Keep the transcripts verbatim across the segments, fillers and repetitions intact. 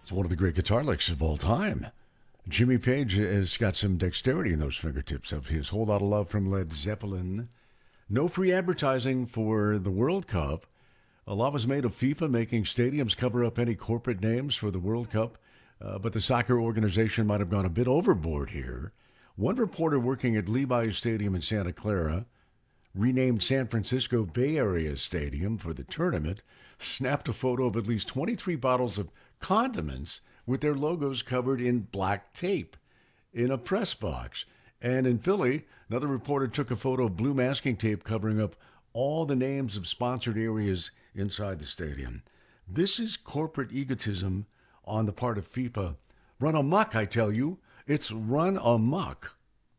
It's one of the great guitar licks of all time. Jimmy Page has got some dexterity in those fingertips of his. Whole Lot of Love from Led Zeppelin. No free advertising for the World Cup. A lot was made of FIFA making stadiums cover up any corporate names for the World Cup, uh, but the soccer organization might have gone a bit overboard here. One reporter working at Levi's Stadium in Santa Clara, renamed San Francisco Bay Area Stadium for the tournament, snapped a photo of at least twenty-three bottles of condiments with their logos covered in black tape in a press box. And in Philly, another reporter took a photo of blue masking tape covering up all the names of sponsored areas inside the stadium. This is corporate egotism on the part of FIFA. Run amok, I tell you. It's run amok.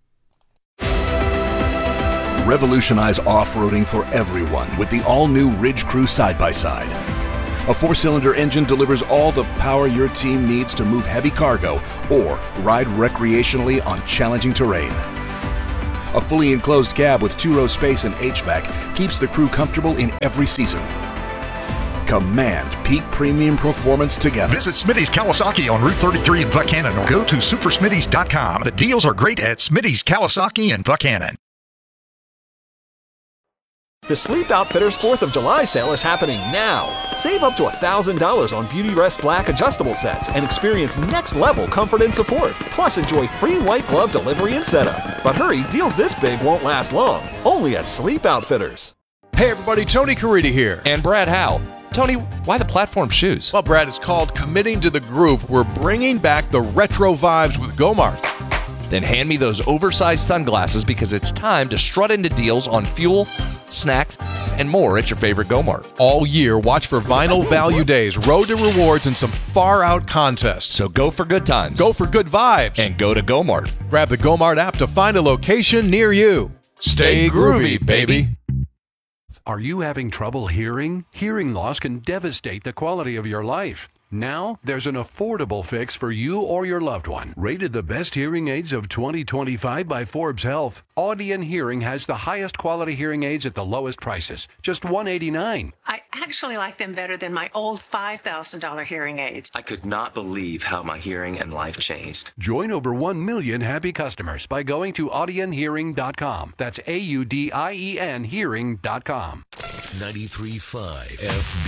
Revolutionize off-roading for everyone with the all-new Ridge Crew side-by-side. A four-cylinder engine delivers all the power your team needs to move heavy cargo or ride recreationally on challenging terrain. A fully enclosed cab with two-row space and H V A C keeps the crew comfortable in every season. Command peak premium performance together. Visit Smitty's Kawasaki on Route thirty-three in Buchanan or go to super smitty's dot com. The deals are great at Smitty's Kawasaki in Buchanan. The Sleep Outfitters fourth of July sale is happening now. Save up to one thousand dollars on Beauty Rest Black adjustable sets and experience next-level comfort and support. Plus, enjoy free white glove delivery and setup. But hurry, deals this big won't last long. Only at Sleep Outfitters. Hey everybody, Tony Caridi here. And Brad Howe. Tony, why the platform shoes? Well, Brad, it's called Committing to the Groove. We're bringing back the retro vibes with Gomart. Then hand me those oversized sunglasses because it's time to strut into deals on fuel, snacks, and more at your favorite Gomart. All year, watch for Vinyl Value Days, Road to Rewards, and some far-out contests. So go for good times. Go for good vibes. And go to Gomart. Grab the Gomart app to find a location near you. Stay groovy, baby. Are you having trouble hearing? Hearing loss can devastate the quality of your life. Now, there's an affordable fix for you or your loved one. Rated the best hearing aids of twenty twenty-five by Forbes Health, Audion Hearing has the highest quality hearing aids at the lowest prices, just one hundred eighty-nine dollars. I actually like them better than my old five thousand dollars hearing aids. I could not believe how my hearing and life changed. Join over one million happy customers by going to audion hearing dot com. That's A U D I E N hearing dot com. ninety-three point five F